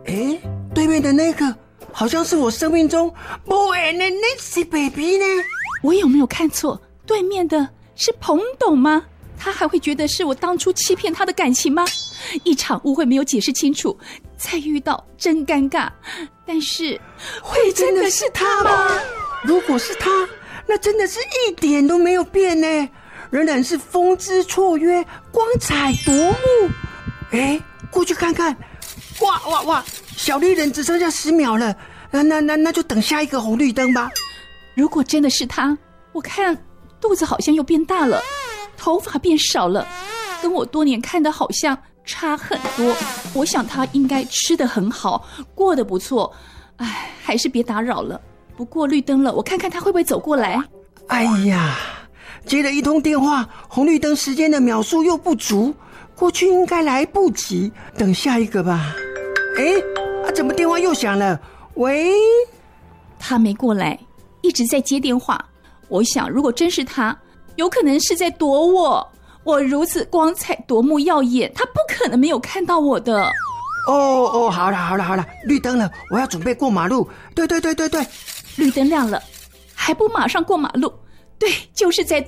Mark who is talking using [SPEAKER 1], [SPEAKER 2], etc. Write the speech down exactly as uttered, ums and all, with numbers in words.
[SPEAKER 1] 诶，对面的那个好像是我生命中不缘的那些 baby 呢。
[SPEAKER 2] 我有没有看错？对面的是彭董吗？他还会觉得是我当初欺骗他的感情吗？一场误会没有解释清楚，再遇到真尴尬。但是会真的是他吗？
[SPEAKER 1] 如果是他，那真的是一点都没有变呢，仍然是风姿绰约，光彩夺目。诶，过去看看，哇哇哇，小绿人只剩下十秒了，那那那那就等下一个红绿灯吧。
[SPEAKER 2] 如果真的是他，我看肚子好像又变大了，头发变少了，跟我多年看的好像差很多。我想他应该吃得很好，过得不错。唉，还是别打扰了。不过绿灯了，我看看他会不会走过来。
[SPEAKER 1] 哎呀，接了一通电话，红绿灯时间的秒数又不足，过去应该来不及，等下一个吧。诶，啊，怎么电话又响了？喂？
[SPEAKER 2] 他没过来，一直在接电话。我想如果真是他，有可能是在躲我。我如此光彩夺目耀眼，他不可能没有看到我的。
[SPEAKER 1] 哦哦，好了好了好了，绿灯了，我要准备过马路。对对对对对，
[SPEAKER 2] 绿灯亮了，还不马上过马路？对，就是在